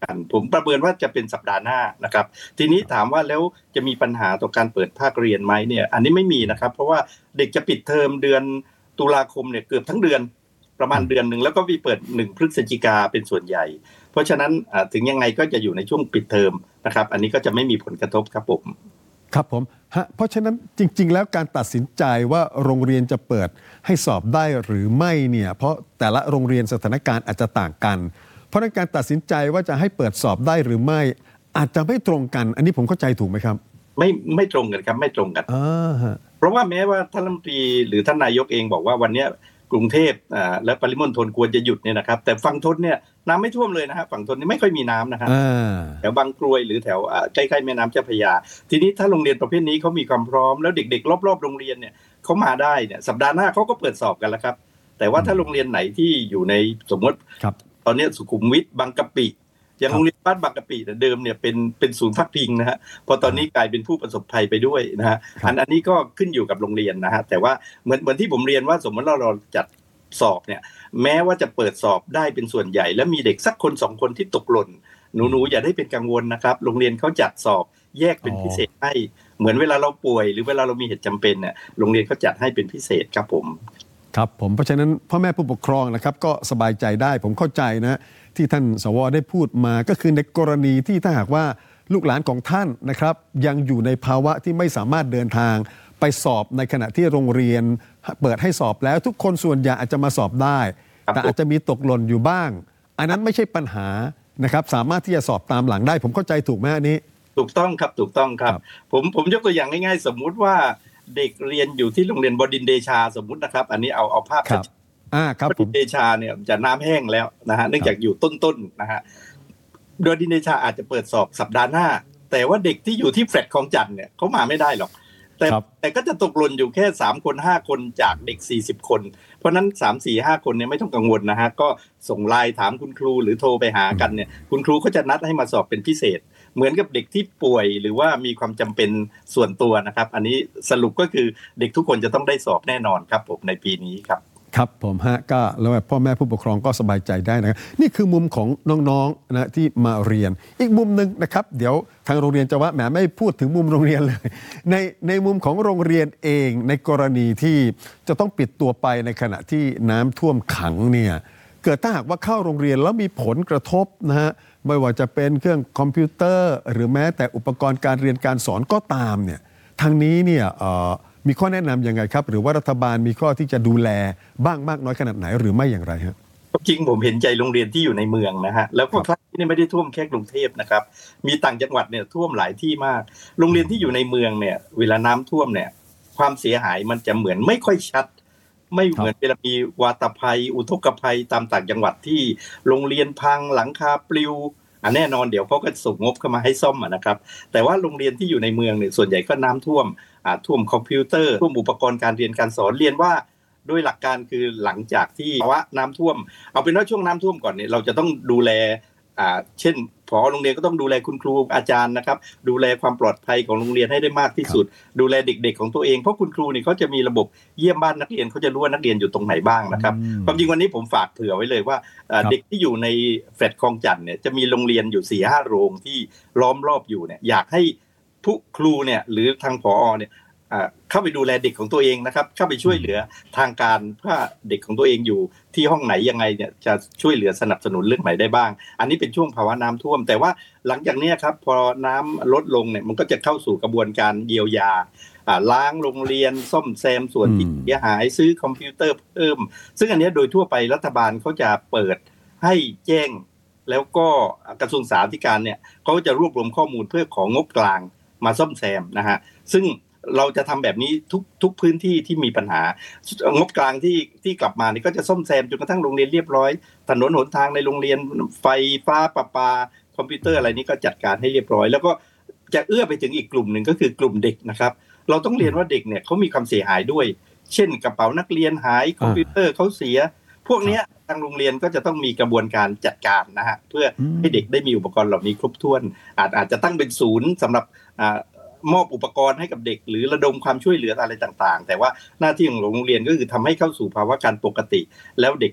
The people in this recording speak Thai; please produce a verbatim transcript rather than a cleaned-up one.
กันผมประเมินว่าจะเป็นสัปดาห์หน้านะครับทีนี้ถามว่าแล้วจะมีปัญหาต่อการเปิดภาคเรียนไหมเนี่ยอันนี้ไม่มีนะครับเพราะว่าเด็กจะปิดเทอมเดือนตุลาคมเนี่ยเกือบทั้งเดือนประมาณเดือนหนึ่งแล้วก็มีเปิดหนึ่งพฤศจิกาเป็นส่วนใหญ่เพราะฉะนั้นถึงยังไงก็จะอยู่ในช่วงปิดเทอมนะครับอันนี้ก็จะไม่มีผลกระทบครับผมครับผมฮะเพราะฉะนั้นจริงๆแล้วการตัดสินใจว่าโรงเรียนจะเปิดให้สอบได้หรือไม่เนี่ยเพราะแต่ละโรงเรียนสถานการณ์อาจจะต่างกันเพราะในการตัดสินใจว่าจะให้เปิดสอบได้หรือไม่อาจจะไม่ตรงกันอันนี้ผมเข้าใจถูกไหมครับไม่ไม่ตรงกันครับไม่ตรงกันเพราะว่าแม้ว่าท่านรัฐมนตรีหรือท่านนายกเองบอกว่าวันนี้กรุงเทพอ่าและปริมณฑลควรจะหยุดเนี่ยนะครับแต่ฝั่งทนเนี่ยน้ำไม่ท่วมเลยนะฮะฝั่งทนนี่ไม่ค่อยมีน้ำนะครับแถวบางกรวยหรือแถวใกล้ๆแม่น้ำเจ้าพระยาทีนี้ถ้าโรงเรียนประเภทนี้เขามีความพร้อมแล้วเด็กๆรอบๆโรงเรียนเนี่ยเขามาได้เนี่ยสัปดาห์หน้าเขาก็เปิดสอบกันแล้วครับแต่ว่าถ้าโรงเรียนไหนที่อยู่ในสมมติตอนนี้สุขุมวิทบางกะปิอย่างโรงเรียนบ้านบางกะปิเดิมเนี่ยเป็นเป็นศูนย์พักพิงนะฮะพอตอนนี้กลายเป็นผู้ประสบภัยไปด้วยนะฮะอันอันนี้ก็ขึ้นอยู่กับโรงเรียนนะฮะแต่ว่าเหมือนเหมือนที่ผมเรียนว่าสมมติเราเราจัดสอบเนี่ยแม้ว่าจะเปิดสอบได้เป็นส่วนใหญ่และมีเด็กสักคนสองคนที่ตกหล่นหนูๆอย่าได้เป็นกังวลนะครับโรงเรียนเขาจัดสอบแยกเป็นพิเศษให้เหมือนเวลาเราป่วยหรือเวลาเรามีเหตุจำเป็นเนี่ยโรงเรียนเขาจัดให้เป็นพิเศษครับผมครับผมเพราะฉะนั้นพ่อแม่ผู้ปกครองนะครับก็สบายใจได้ผมเข้าใจนะที่ท่านสวได้พูดมาก็คือในกรณีที่ถ้าหากว่าลูกหลานของท่านนะครับยังอยู่ในภาวะที่ไม่สามารถเดินทางไปสอบในขณะที่โรงเรียนเปิดให้สอบแล้วทุกคนส่วนใหญ่อาจจะมาสอบได้แต่อาจจะมีตกหล่นอยู่บ้างอันนั้นไม่ใช่ปัญหานะครับสามารถที่จะสอบตามหลังได้ผมเข้าใจถูกไหมอันนี้ถูกต้องครับถูกต้องครับผมผมยกตัวอย่างง่ายๆสมมุติว่าเด็กเรียนอยู่ที่โรงเรียนบดินทร์เดชาสมมุตินะครับอันนี้เอาเอาภาพครับอ่าครับบดินทร์เดชาเนี่ยจะน้ำแห้งแล้วนะฮะเนื่องจากอยู่ต้นๆนะฮะบดินทร์เดชาอาจจะเปิดสอบสัปดาห์หน้าแต่ว่าเด็กที่อยู่ที่แฟลตคลองจันทน์เนี่ยเขามาไม่ได้หรอกแต่แต่ก็จะตกหล่นอยู่แค่สามคนห้าคนจากเด็กสี่สิบคนเพราะนั้นสาม สี่ ห้าคนเนี่ยไม่ต้องกังวลนะฮะก็ส่งไลน์ถามคุณครูหรือโทรไปหากันเนี่ยคุณครูก็จะนัดให้มาสอบเป็นพิเศษเหมือนกับเด็กที่ป่วยหรือว่ามีความจำเป็นส่วนตัวนะครับอันนี้สรุปก็คือเด็กทุกคนจะต้องได้สอบแน่นอนครับผมในปีนี้ครับครับผมฮะก็แล้วพ่อแม่ผู้ปกครองก็สบายใจได้นะครับนี่คือมุมของน้องๆนะที่มาเรียนอีกมุมนึงนะครับเดี๋ยวทางโรงเรียนจะว่าแหมไม่พูดถึงมุมโรงเรียนเลยในในมุมของโรงเรียนเองในกรณีที่จะต้องปิดตัวไปในขณะที่น้ำท่วมขังเนี่ยเกิดถ้าหากว่าเข้าโรงเรียนแล้วมีผลกระทบนะฮะไม่ว่าจะเป็นเครื่องคอมพิวเตอร์หรือแม้แต่อุปกรณ์การเรียนการสอนก็ตามเนี่ยทางนี้เนี่ยมีข้อแนะนำยังไงครับหรือว่ารัฐบาลมีข้อที่จะดูแลบ้างมากน้อยขนาดไหนหรือไม่อย่างไรครับจริงผมเห็นใจโรงเรียนที่อยู่ในเมืองนะฮะแล้วก็ครั้งนี้ไม่ได้ท่วมแค่กรุงเทพนะครับมีต่างจังหวัดเนี่ยท่วมหลายที่มากโรงเรียนที่อยู่ในเมืองเนี่ยเวลาน้ำท่วมเนี่ยความเสียหายมันจะเหมือนไม่ค่อยชัดไม่เหมือนเวลามีวาตภัยอุทกภัยตามต่างจังหวัดที่โรงเรียนพังหลังคาปลิวอ่ะแน่นอนเดี๋ยวเขาก็ส่งงบเข้ามาให้ซ่อมนะครับแต่ว่าโรงเรียนที่อยู่ในเมืองเนี่ยส่วนใหญ่ก็น้ำท่วมอ่าท่วมคอมพิวเตอร์ท่วมอุปกรณ์การเรียนการสอนเรียนว่าโดยหลักการคือหลังจากที่ภาวะน้ำท่วมเอาเป็นว่าช่วงน้ำท่วมก่อนเนี่ยเราจะต้องดูแลอ่าเช่นผอโรงเรียนก็ต้องดูแลคุณครูอาจารย์นะครับดูแลความปลอดภัยของโรงเรียนให้ได้มากที่สุดดูแลเด็กๆของตัวเองเพราะคุณครูนี่เขาจะมีระบบเยี่ยมบ้านนักเรียนเขาจะรู้ว่านักเรียนอยู่ตรงไหนบ้างนะครับความจริงวันนี้ผมฝากเผื่อไว้เลยว่าเด็กที่อยู่ในแฟลตคลองจันทน์เนี่ยจะมีโรงเรียนอยู่ สี่ห้า โรงที่ล้อมรอบอยู่เนี่ยอยากให้ผู้ครูเนี่ยหรือทางผอเนี่ยเข้าไปดูแลเด็กของตัวเองนะครับเข้าไปช่วยเหลือทางการเพื่อเด็กของตัวเองอยู่ที่ห้องไหนยังไงเนี่ยจะช่วยเหลือสนับสนุนเรื่องไหนได้บ้างอันนี้เป็นช่วงภาวะน้ำท่วมแต่ว่าหลังจากนี้ครับพอน้ำลดลงเนี่ยมันก็จะเข้าสู่กระบวนการเยียวยาล้างโรงเรียนซ่อมแซมส่วนที่เสียหายซื้อคอมพิวเตอร์เพิ่มซึ่งอันนี้โดยทั่วไปรัฐบาลเขาจะเปิดให้แจ้งแล้วก็กระทรวงสาธารณสุขเนี่ยเขาจะรวบรวมข้อมูลเพื่อของงบกลางมาซ่อมแซมนะฮะซึ่งเราจะทำแบบนี้ทุกทุกพื้นที่ที่มีปัญหางบกลางที่ที่กลับมานี่ก็จะซ่อมแซมจนกระทั่งโรงเรียนเรียบร้อยถนนหนทางในโรงเรียนไฟฟ้าประปาคอมพิวเตอร์อะไรนี้ก็จัดการให้เรียบร้อยแล้วก็จะเอื้อไปถึงอีกกลุ่มหนึ่งก็คือกลุ่มเด็กนะครับเราต้องเรียนว่าเด็กเนี่ยเขามีความเสียหายด้วยเช่นกระเป๋านักเรียนหายคอมพิวเตอร์เขาเสียพวกนี้ทางโรงเรียนก็จะต้องมีกระบวนการจัดการนะฮะเพื่อให้เด็กได้มีอุปกรณ์เหล่านี้ครบถ้วนอาจอาจจะตั้งเป็นศูนย์สำหรับมอบอุปกรณ์ให้กับเด็กหรือระดมความช่วยเหลืออะไรต่างๆแต่ว่าหน้าที่ของโรงเรียนก็คือทำให้เข้าสู่ภาวะการปกติแล้วเด็ก